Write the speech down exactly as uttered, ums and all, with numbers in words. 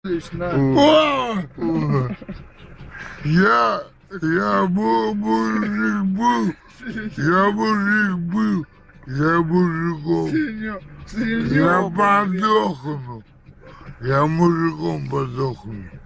Лично. О! Я, я был мужик был, я мужик был, я мужиком, Сенё- я Сенё, блин. подохну, я мужиком подохну.